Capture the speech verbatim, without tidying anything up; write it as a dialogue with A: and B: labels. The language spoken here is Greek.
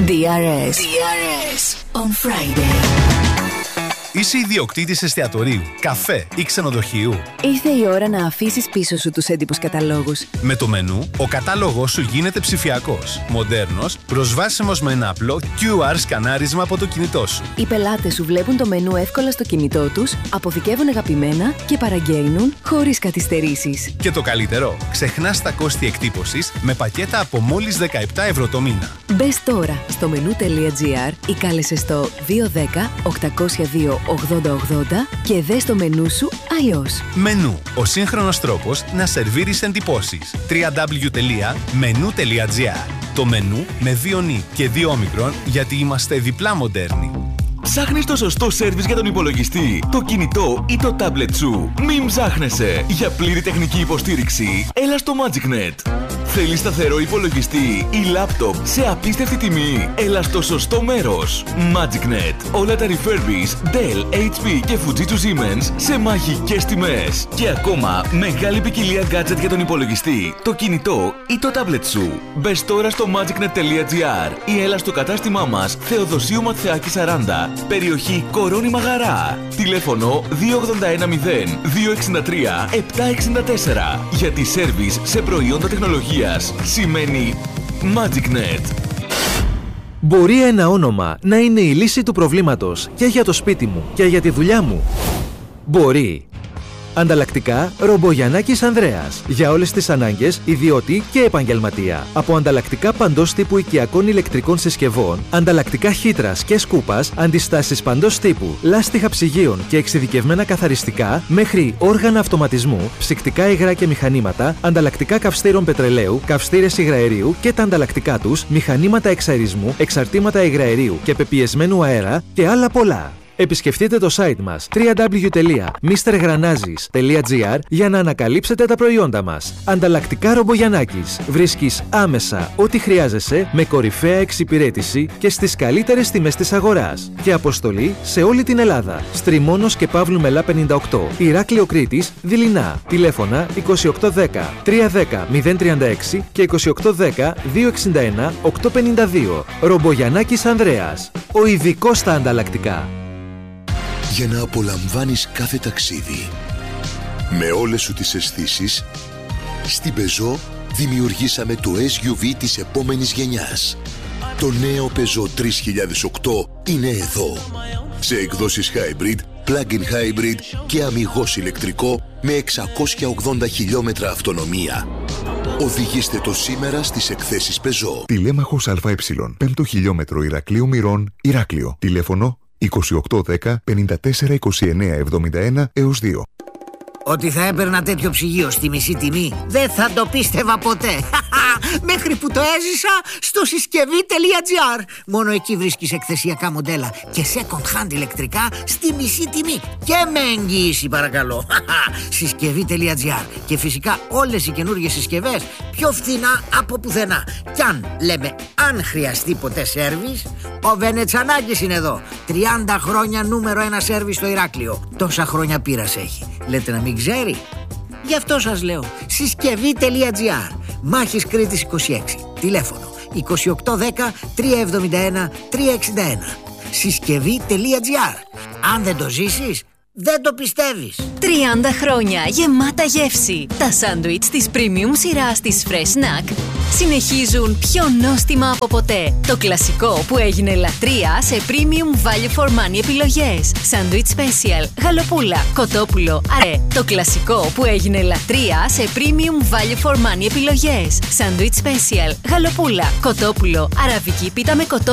A: ντι αρ ες. ντι αρ ες on Friday.
B: Είσαι ιδιοκτήτης εστιατορίου, καφέ ή ξενοδοχείου?
A: Ήρθε η ώρα να αφήσεις πίσω σου τους έντυπους καταλόγους.
B: Με το μενού, ο κατάλογος σου γίνεται ψηφιακός, μοντέρνος, προσβάσιμος με ένα απλό κιου αρ σκανάρισμα από το κινητό σου.
A: Οι πελάτες σου βλέπουν το μενού εύκολα στο κινητό τους, αποθηκεύουν αγαπημένα και παραγγέλνουν χωρίς καθυστερήσεις.
B: Και το καλύτερο, ξεχνάς τα κόστη εκτύπωσης με πακέτα από μόλις δεκαεπτά ευρώ το μήνα.
A: Μπες τώρα στο menu.gr ή κάλεσε στο δύο ένα μηδέν οκτακόσια δύο ογδόντα ογδόντα και δες το μενού σου αλλιώς.
B: Μενού, ο σύγχρονος τρόπος να σερβίρεις εντυπώσεις. double-u double-u double-u τελεία μενού τελεία τζι άρ. Το μενού με δύο νι και δύο όμικρον, γιατί είμαστε διπλά μοντέρνοι.
C: Ψάχνεις το σωστό σέρβις για τον υπολογιστή, το κινητό ή το τάμπλετ σου? Μην ψάχνεσαι! Για πλήρη τεχνική υποστήριξη, έλα στο MagicNet. Θέλεις σταθερό υπολογιστή ή λάπτοπ σε απίστευτη τιμή? Έλα στο σωστό μέρος. MagicNet. Όλα τα refurbished Dell, έιτς πι και Fujitsu Siemens σε μαγικές τιμές. Και ακόμα μεγάλη ποικιλία gadget για τον υπολογιστή, το κινητό ή το τάμπλετ σου. Μπες τώρα στο magicnet τελεία τζι άρ ή έλα στο κατάστημά μας Θεοδοσίου Ματθεάκη σαράντα, περιοχή Κορώνη Μαγαρά. Τηλέφωνο δύο ογδόντα ένα μηδέν δύο εξήντα τρία επτακόσια εξήντα τέσσερα. Γιατί σέρβις σε προϊόντα τεχνολογίας σημαίνει MagicNet.
D: Μπορεί ένα όνομα να είναι η λύση του προβλήματος και για το σπίτι μου και για τη δουλειά μου. Μπορεί. Ανταλλακτικά Ρομπογιαννάκης Ανδρέας. Για όλες τις ανάγκες, ιδιώτη και επαγγελματία. Από ανταλλακτικά παντός τύπου οικιακών ηλεκτρικών συσκευών, ανταλλακτικά χύτρας και σκούπας, αντιστάσεις παντός τύπου, λάστιχα ψυγείων και εξειδικευμένα καθαριστικά, μέχρι όργανα αυτοματισμού, ψυκτικά υγρά και μηχανήματα, ανταλλακτικά καυστήρων πετρελαίου, καυστήρες υγραερίου και τα ανταλλακτικά τους, μηχανήματα εξαερισμού, εξαρτήματα υγραερίου και πεπιεσμένου αέρα και άλλα πολλά. Επισκεφτείτε το site μας double-u double-u double-u τελεία μίστερ γρανάζης τελεία τζι άρ για να ανακαλύψετε τα προϊόντα μας. Ανταλλακτικά Ρομπογιαννάκης. Βρίσκεις άμεσα ό,τι χρειάζεσαι με κορυφαία εξυπηρέτηση και στις καλύτερες τιμές της αγοράς. Και αποστολή σε όλη την Ελλάδα. Στριμώνος και Παύλου Μελά πενήντα οκτώ. Ηράκλειο Κρήτης, Δειλινά. Τηλέφωνα είκοσι οκτώ δέκα τριακόσια δέκα μηδέν τριάντα έξι και είκοσι οκτώ δέκα δύο εξήντα ένα οκτακόσια πενήντα δύο. Ρομπογιαννάκης Ανδρέας. Ο ειδικός στα ανταλλακτικά.
E: Για να απολαμβάνεις κάθε ταξίδι με όλες σου τις αισθήσεις, στην Peugeot δημιουργήσαμε το ες γιου βι της επόμενης γενιάς. Το νέο Peugeot τρεις χιλιάδες οκτώ είναι εδώ, σε εκδόσεις hybrid, plug-in hybrid και αμιγώς ηλεκτρικό με εξακόσια ογδόντα χιλιόμετρα αυτονομία. Οδηγήστε το σήμερα στις εκθέσεις Peugeot.
F: Τηλέμαχος ΑΕ, πέμπτο χιλιόμετρο Ηρακλείου Μυρών, Ηράκλειο. Τηλέφωνο είκοσι οκτώ δέκα πενήντα τέσσερα είκοσι εννέα εβδομήντα ένα έως δύο.
G: Ότι θα έπαιρνα τέτοιο ψυγείο στη μισή τιμή δεν θα το πίστευα ποτέ. Μέχρι που το έζησα στο συσκευή τελεία τζι άρ. Μόνο εκεί βρίσκεις εκθεσιακά μοντέλα και second hand ηλεκτρικά στη μισή τιμή και με εγγύηση, παρακαλώ. συσκευή τελεία τζι άρ. Και φυσικά όλες οι καινούργιες συσκευές πιο φθηνά από πουθενά. Κι αν λέμε αν χρειαστεί ποτέ σέρβις, ο Βενετσανάκης είναι εδώ. τριάντα χρόνια νούμερο ένα σέρβις στο Ηράκλειο. Τόσα χρόνια πείρας έχει. Λέτε να μην ξέρει? Γι' αυτό σας λέω. συσκευή τελεία τζι άρ. Μάχης Κρήτης είκοσι έξι. Τηλέφωνο είκοσι οκτώ δέκα τριακόσια εβδομήντα ένα τριακόσια εξήντα ένα. συσκευή τελεία τζι άρ. Αν δεν το ζήσεις, δεν το πιστεύεις.
H: τριάντα χρόνια γεμάτα γεύση. Τα σάντουιτς της premium σειράς της Fresh Snack συνεχίζουν πιο νόστιμα από ποτέ. Το κλασικό που έγινε λατρεία σε premium value for money επιλογές. Σάντουιτ special, γαλοπούλα, κοτόπουλο, αρέ. Το κλασικό που έγινε λατρεία σε premium value for money επιλογές. Σάντουιτ special, γαλοπούλα, κοτόπουλο, αραβική πίτα με κοτόπουλο.